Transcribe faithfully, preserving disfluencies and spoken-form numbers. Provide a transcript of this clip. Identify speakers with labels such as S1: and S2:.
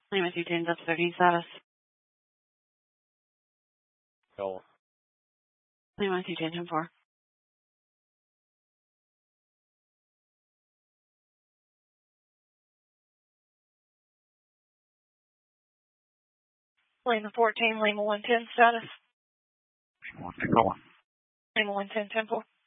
S1: Lima two ten, Delta thirteen status.
S2: Call.
S1: Lima two ten, ten four.
S3: Lima fourteen, Lima one ten status.
S2: What's it going?
S3: Lima one ten, ten four.